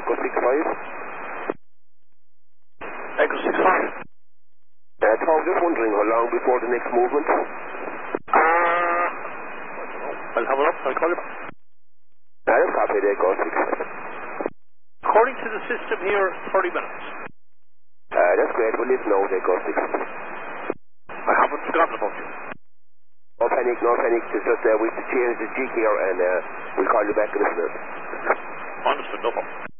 Echo 65. Echo 65. Tom, just wondering how long before the next movement? I'll have a look. I'll call you back. That's copy the Echo 65. According to the system here, 30 minutes. That's great. We'll leave now, Echo 65. I haven't forgotten about you. No panic, no panic. It's just we have to change the jig here and we'll call you back in a minute. Understood, no problem.